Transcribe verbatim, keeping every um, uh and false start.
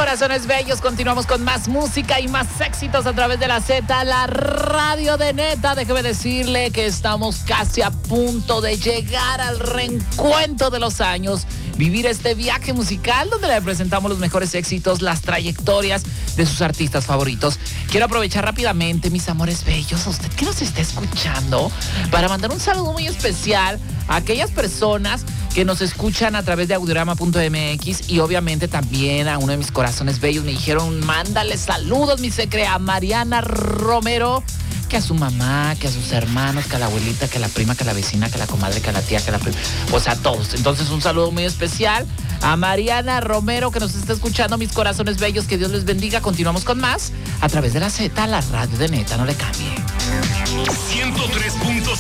corazones bellos, continuamos con más música y más éxitos a través de la Z, la radio de Neta. Déjeme decirle que estamos casi a punto de llegar al reencuentro de los años, vivir este viaje musical donde le presentamos los mejores éxitos, las trayectorias de sus artistas favoritos. Quiero aprovechar rápidamente, mis amores bellos, a usted que nos está escuchando, para mandar un saludo muy especial a aquellas personas que nos escuchan a través de audiorama punto m x y obviamente también a uno de mis corazones bellos. Me dijeron, mándale saludos, mi secre, a Mariana Romero, que a su mamá, que a sus hermanos, que a la abuelita, que a la prima, que a la vecina, que a la comadre, que a la tía, que a la prima, o sea, a todos. Entonces, un saludo muy especial a Mariana Romero, que nos está escuchando, mis corazones bellos, que Dios les bendiga. Continuamos con más a través de la Z, la radio de Neta, no le cambie. ciento tres punto